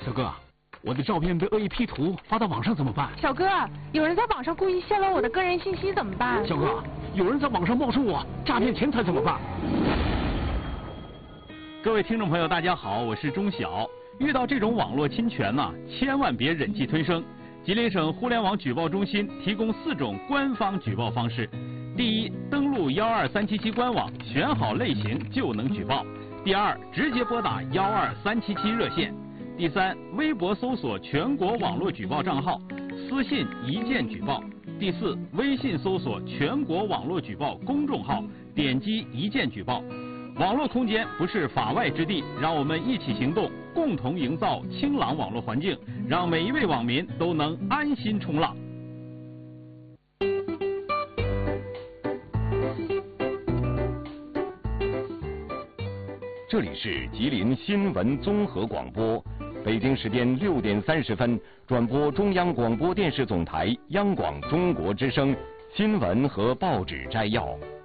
小哥，我的照片被恶意 P 图发到网上怎么办？ 小哥，有人在网上故意泄露我的个人信息怎么办？ 小哥，有人在网上冒充我诈骗钱财怎么办？ 各位听众朋友，大家好，我是钟晓。遇到这种网络侵权呢，千万别忍气吞声。吉林省互联网举报中心提供4种官方举报方式：第一，登录12377官网，选好类型就能举报；第二，直接拨打12377热线；第三，微博搜索全国网络举报账号，私信一键举报；第四，微信搜索全国网络举报公众号，点击一键举报。网络空间不是法外之地，让我们一起行动，共同营造清朗网络环境，让每一位网民都能安心冲浪。 这里是吉林新闻综合广播，北京时间6点30分，转播中央广播电视总台央广中国之声新闻和报纸摘要。